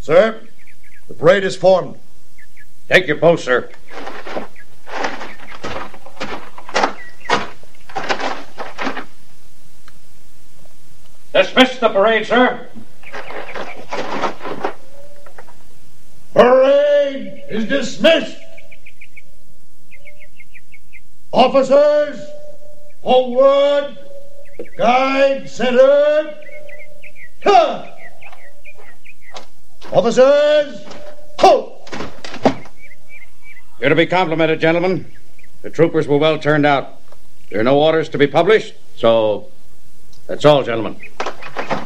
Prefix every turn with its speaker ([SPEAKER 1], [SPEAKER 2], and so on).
[SPEAKER 1] Sir, the parade is formed.
[SPEAKER 2] Take your post, sir. Dismiss the parade, sir.
[SPEAKER 1] Parade is dismissed. Officers, forward. Guide centered. Ha! Officers, ho!
[SPEAKER 2] You're to be complimented, gentlemen. The troopers were well turned out. There are no orders to be published, so that's all, gentlemen.